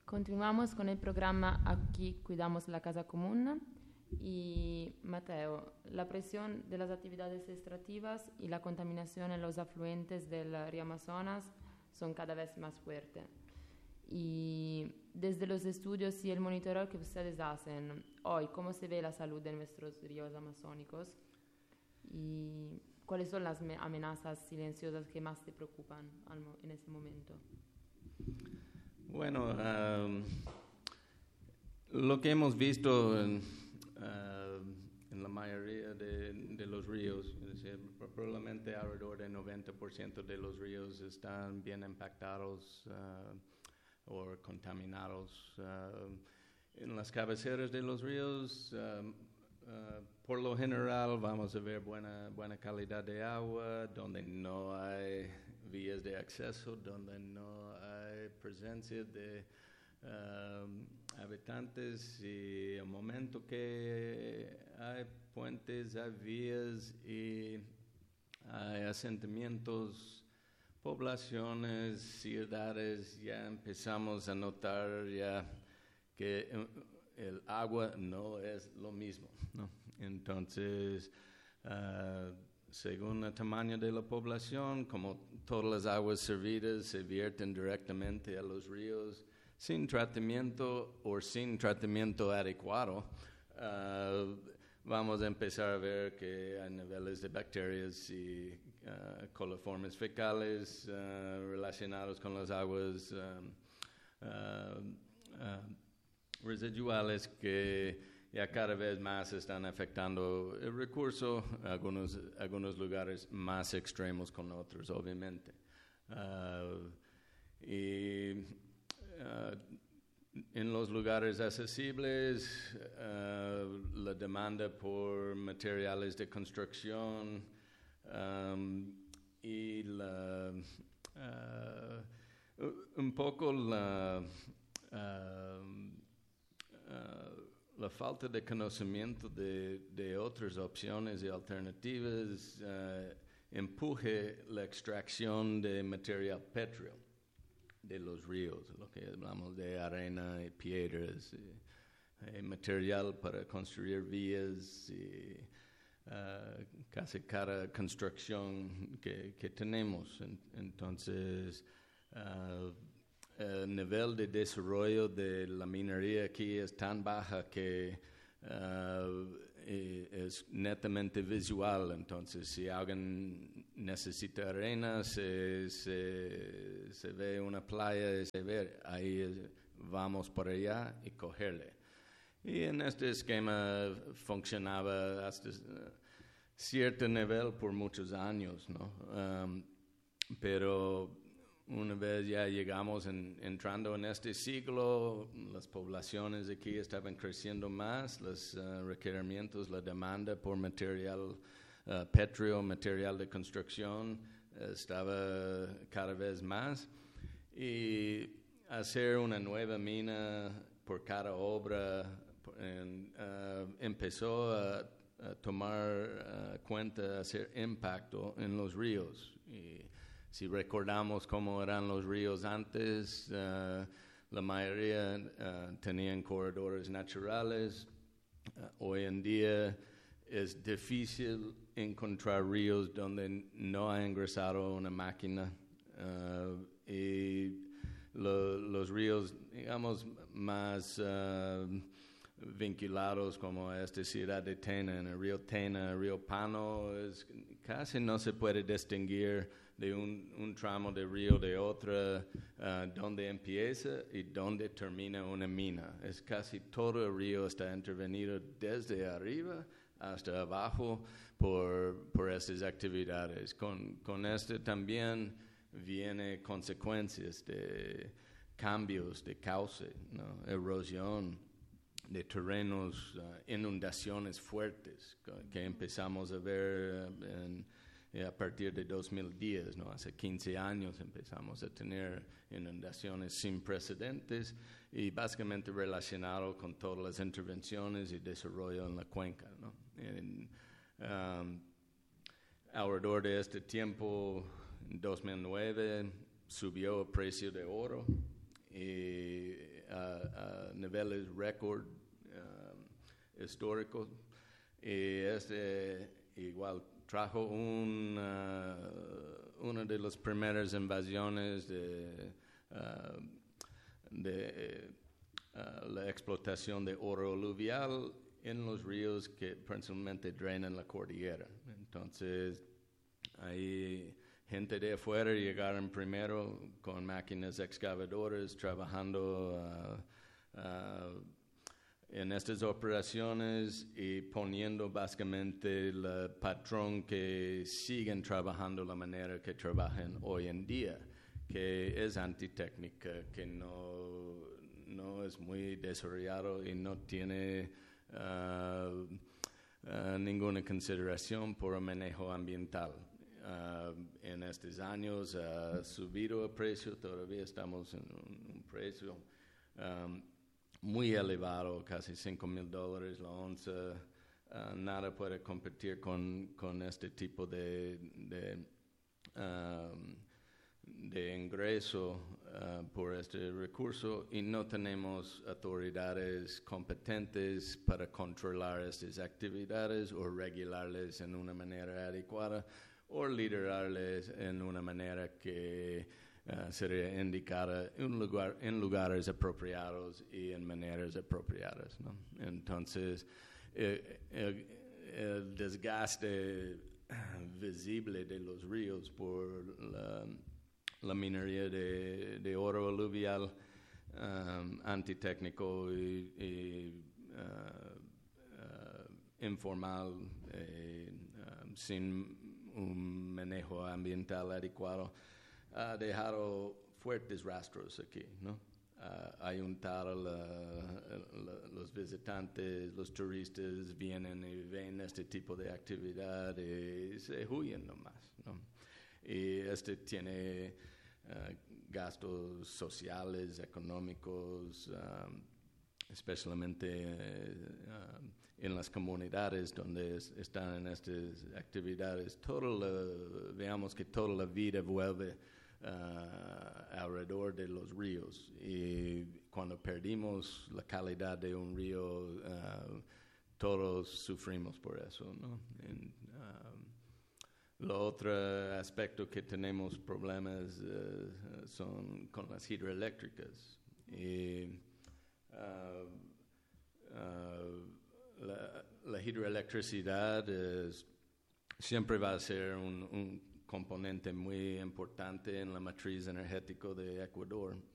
Continuamos con el programa Aquí Cuidamos la Casa Común. Y Mateo, la presión de las actividades extractivas y la contaminación en los afluentes del río Amazonas son cada vez más fuertes. Y desde los estudios y el monitoreo que ustedes hacen hoy, ¿cómo se ve la salud de nuestros ríos amazónicos? ¿Y cuáles son las amenazas silenciosas que más te preocupan en ese momento? Bueno, lo que hemos visto en la mayoría de los ríos, es decir, probablemente alrededor del 90% de los ríos están bien impactados o contaminados. En las cabeceras de los ríos, por lo general vamos a ver buena calidad de agua, donde no hay vías de acceso, donde no hay presencia de habitantes, y el momento que hay puentes, hay vías y hay asentamientos, poblaciones, ciudades, ya empezamos a notar ya que el agua no es lo mismo, ¿no? Entonces, según el tamaño de la población, como todas las aguas servidas se vierten directamente a los ríos sin tratamiento o sin tratamiento adecuado, vamos a empezar a ver que hay niveles de bacterias y coliformes fecales relacionados con las aguas residuales que ya cada vez más están afectando el recurso, algunos lugares más extremos con otros, obviamente. En los lugares accesibles, la demanda por materiales de construcción y un poco la falta de conocimiento de otras opciones y alternativas empuje la extracción de material pétreo de los ríos, lo que hablamos de arena y piedras, y material para construir vías y casi cada construcción que tenemos. Entonces, el nivel de desarrollo de la minería aquí es tan baja que es netamente visual. Entonces, si alguien necesita arena, se ve una playa y se ve, ahí vamos por allá y cogerle. Y en este esquema funcionaba hasta cierto nivel por muchos años, ¿no? Pero una vez ya llegamos entrando en este siglo, las poblaciones aquí estaban creciendo más, los requerimientos, la demanda por material pétreo, material de construcción, estaba cada vez más. Y hacer una nueva mina por cada obra empezó a tomar cuenta, hacer impacto en los ríos. Y si recordamos cómo eran los ríos antes, la mayoría tenían corredores naturales. Hoy en día es difícil encontrar ríos donde no ha ingresado una máquina. Y los ríos, digamos, más vinculados como esta ciudad de Tena, en el río Tena, el río Pano, casi no se puede distinguir de un tramo de río de otro, donde empieza y donde termina una mina. Es casi todo el río está intervenido desde arriba hasta abajo por estas actividades. Con esto también viene consecuencias de cambios de cauce, ¿no? Erosión de terrenos, inundaciones fuertes que empezamos a ver a partir de 2010, ¿no? Hace 15 años empezamos a tener inundaciones sin precedentes y básicamente relacionado con todas las intervenciones y desarrollo en la cuenca, ¿no? Alrededor de este tiempo, en 2009, subió el precio de oro y a niveles récord históricos. Y igual trajo una de las primeras invasiones de la explotación de oro aluvial en los ríos que principalmente drenan la cordillera. Entonces, ahí gente de afuera llegaron primero con máquinas excavadoras trabajando en estas operaciones y poniendo básicamente el patrón que siguen trabajando la manera que trabajan hoy en día, que es antitécnica, que no es muy desarrollado y no tiene ninguna consideración por el manejo ambiental. En estos años ha subido el precio, todavía estamos en un precio muy elevado, casi $5,000 la onza. Nada puede competir con este tipo de ingreso por este recurso, y no tenemos autoridades competentes para controlar estas actividades o regularles en una manera adecuada o liderarles en una manera que sería indicada en lugares apropiados y en maneras apropiadas, ¿no? Entonces, el desgaste visible de los ríos por la minería de oro aluvial antitécnico y informal, sin un manejo ambiental adecuado, ha dejado fuertes rastros aquí, ¿no? Hay un tal, los visitantes, los turistas vienen y ven este tipo de actividad y se huyen nomás, ¿no? Y tiene gastos sociales, económicos, especialmente en las comunidades donde están en estas actividades. Veamos que toda la vida vuelve alrededor de los ríos, y cuando perdimos la calidad de un río, todos sufrimos por eso, ¿no? El otro aspecto que tenemos problemas son con las hidroeléctricas. Y la hidroelectricidad siempre va a ser un componente muy importante en la matriz energética de Ecuador.